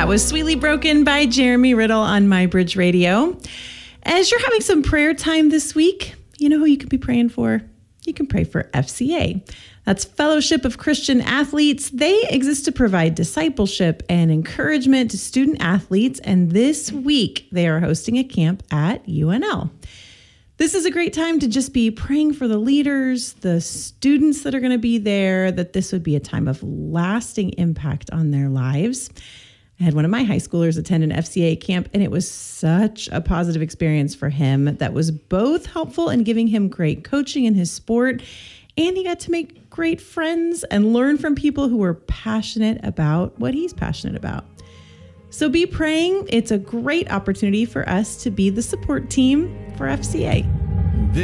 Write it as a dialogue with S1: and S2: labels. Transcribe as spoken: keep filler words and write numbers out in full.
S1: That was Sweetly Broken by Jeremy Riddle on My Bridge Radio. As you're having some prayer time this week, you know who you could be praying for? You can pray for F C A. That's Fellowship of Christian Athletes. They exist to provide discipleship and encouragement to student athletes. And this week, they are hosting a camp at U N L. This is a great time to just be praying for the leaders, the students that are going to be there, that this would be a time of lasting impact on their lives. I had one of my high schoolers attend an F C A camp, and it was such a positive experience for him that was both helpful in giving him great coaching in his sport, and he got to make great friends and learn from people who were passionate about what he's passionate about. So be praying. It's a great opportunity for us to be the support team for F C A.